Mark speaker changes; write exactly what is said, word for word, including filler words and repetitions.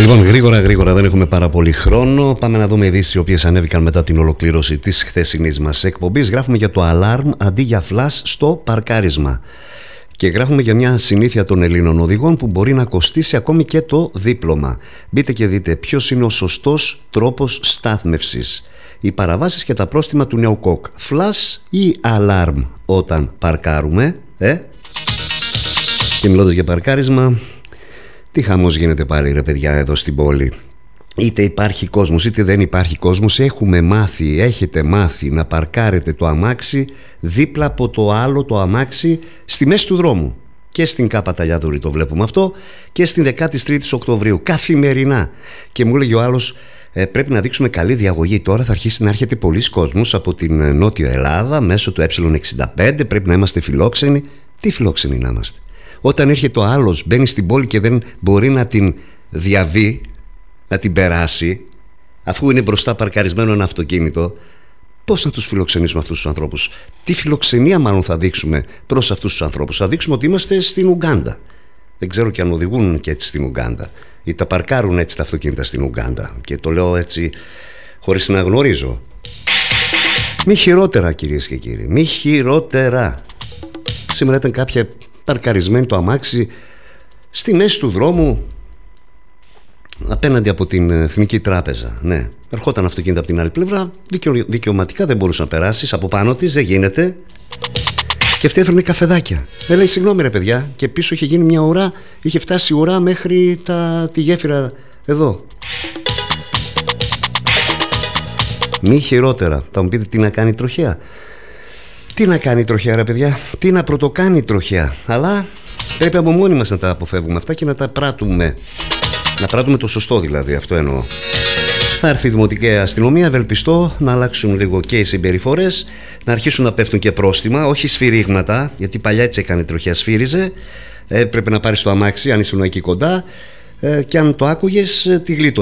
Speaker 1: Λοιπόν, γρήγορα γρήγορα, δεν έχουμε πάρα πολύ χρόνο. Πάμε να δούμε ειδήσεις οι οποίες ανέβηκαν μετά την ολοκλήρωση της χθεσινής μας εκπομπής. Γράφουμε για το αλάρμ αντί για φλας στο παρκάρισμα. Και γράφουμε για μια συνήθεια των Ελλήνων οδηγών που μπορεί να κοστίσει ακόμη και το δίπλωμα. Μπείτε και δείτε ποιος είναι ο σωστός τρόπος στάθμευσης. Οι παραβάσεις και τα πρόστιμα του νέου κοκ. Φλας ή αλάρμ όταν παρκάρουμε, ε? Και μιλώντας για παρκάρισμα, τι χαμός γίνεται πάλι ρε παιδιά εδώ στην πόλη. Είτε υπάρχει κόσμος είτε δεν υπάρχει κόσμος, έχουμε μάθει, έχετε μάθει να παρκάρετε το αμάξι δίπλα από το άλλο το αμάξι στη μέση του δρόμου. Και στην Κάπα Ταλιαδούρη το βλέπουμε αυτό και στην δεκάτη τρίτη Οκτωβρίου καθημερινά. Και μου έλεγε ο άλλος, ε, πρέπει να δείξουμε καλή διαγωγή. Τώρα θα αρχίσει να έρχεται πολλοί κόσμος από την Νότιο Ελλάδα μέσω του ε εξήντα πέντε. Πρέπει να είμαστε φιλόξενοι. Τι φιλόξενοι να είμαστε? Όταν έρχεται ο άλλος, μπαίνει στην πόλη και δεν μπορεί να την διαβεί, να την περάσει, αφού είναι μπροστά παρκαρισμένο ένα αυτοκίνητο, πώς να τους φιλοξενήσουμε αυτούς τους ανθρώπους? Τι φιλοξενία μάλλον θα δείξουμε προς αυτούς τους ανθρώπους? Θα δείξουμε ότι είμαστε στην Ουγκάντα. Δεν ξέρω και αν οδηγούν και έτσι στην Ουγκάντα ή τα παρκάρουν έτσι τα αυτοκίνητα στην Ουγκάντα. Και το λέω έτσι χωρίς να γνωρίζω. Μη χειρότερα, κυρίες και κύριοι, μη χειρότερα. Σήμερα ήταν κάποια παρκαρισμένη το αμάξι στη μέση του δρόμου απέναντι από την Εθνική Τράπεζα. Ναι, ερχόταν αυτοκίνητα από την άλλη πλευρά, δικαιω, δικαιωματικά δεν μπορούσε να περάσει από πάνω της, δεν γίνεται. Και αυτή έφερνε καφεδάκια. Ε, λέει, συγγνώμη ρε παιδιά, και πίσω είχε γίνει μια ουρά, είχε φτάσει η ουρά μέχρι τα, τη γέφυρα εδώ. Μη χειρότερα. Θα μου πείτε τι να κάνει η τροχέα. Τι να κάνει η τροχέα ρε παιδιά, τι να πρωτοκάνει η τροχέα. Αλλά πρέπει από μόνοι μας να τα αποφεύγουμε αυτά και να τα πράττουμε. Να πράττουμε το σωστό δηλαδή, αυτό εννοώ. Θα έρθει η Δημοτική Αστυνομία, ευελπιστώ να αλλάξουν λίγο και οι συμπεριφορές, να αρχίσουν να πέφτουν και πρόστιμα, όχι σφυρίγματα, γιατί παλιά έτσι έκανε η τροχέα, σφύριζε. Ε, πρέπει να πάρεις το αμάξι αν ήσουν εκεί κοντά ε, και αν το άκουγες τη γλίτω.